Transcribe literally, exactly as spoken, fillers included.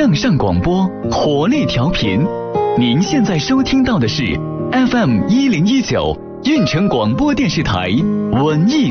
向上广播，活力调频。您现在收听到的是 F M 一零一九运城广播电视台文艺